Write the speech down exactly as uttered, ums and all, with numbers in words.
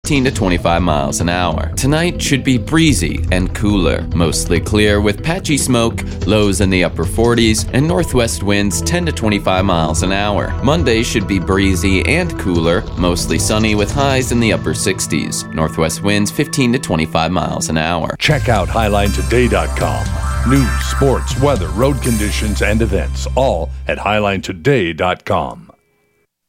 fifteen to twenty-five miles an hour. Tonight should be breezy and cooler, mostly clear with patchy smoke, lows in the upper forties, and northwest winds ten to twenty-five miles an hour. Monday should be breezy and cooler, mostly sunny with highs in the upper sixties. Northwest winds fifteen to twenty-five miles an hour. Check out highline today dot com. News, sports, weather, road conditions, and events, all at highline today dot com.